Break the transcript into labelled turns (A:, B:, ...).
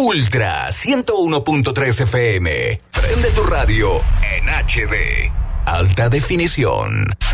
A: Ultra 101.3 FM. Prende tu radio en HD. Alta definición.